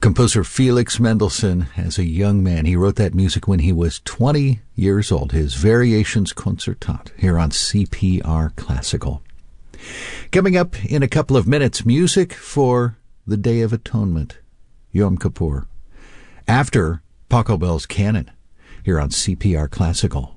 Composer Felix Mendelssohn, as a young man, he wrote that music when he was 20 years old, his Variations Concertate, here on CPR Classical. Coming up in a couple of minutes, music for the Day of Atonement, Yom Kippur, after Pachelbel's Canon, here on CPR Classical.